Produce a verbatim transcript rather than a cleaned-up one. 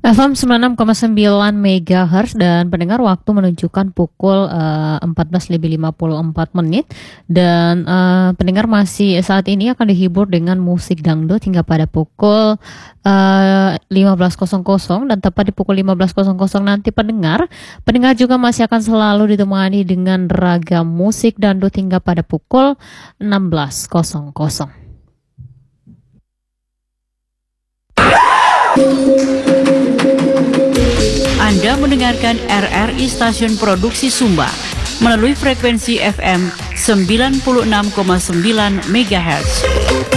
F M sembilan puluh enam koma sembilan megahertz dan pendengar waktu menunjukkan pukul uh, empat belas lebih lima puluh empat menit dan uh, pendengar masih saat ini akan dihibur dengan musik dangdut hingga pada pukul uh, lima belas dan tepat di pukul lima belas nanti pendengar pendengar juga masih akan selalu ditemani dengan ragam musik dangdut hingga pada pukul enam belas. Anda mendengarkan R R I Stasiun Produksi Sumba melalui frekuensi F M sembilan puluh enam koma sembilan megahertz.